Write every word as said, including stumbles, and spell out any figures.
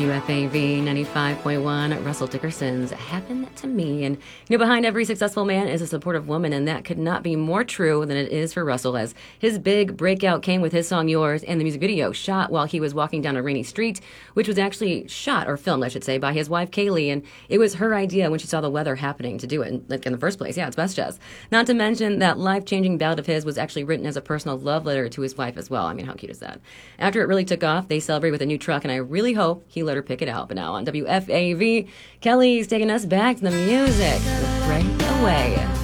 W F A V ninety-five point one, Russell Dickerson's Happened to Me. And, you know, behind every successful man is a supportive woman, and that could not be more true than it is for Russell, as his big breakout came with his song Yours and the music video shot while he was walking down a rainy street, which was actually shot, or filmed, I should say, by his wife Kaylee, and it was her idea when she saw the weather happening to do it, in, like in the first place. Yeah, it's best jazz. Not to mention that life-changing ballad of his was actually written as a personal love letter to his wife as well. I mean, how cute is that? After it really took off, they celebrated with a new truck, and I really hope he let her pick it out. But now on W F A V, Kelly's taking us back to the music with Break Away.